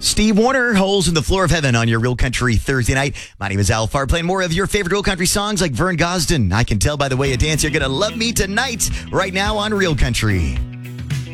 Steve Warner, Holes in the Floor of Heaven on your Real Country Thursday night. My name is Al Farr, playing more of your favorite Real Country songs like Vern Gosdin. I Can Tell by the Way you dance, you're going to love me tonight, right now on Real Country.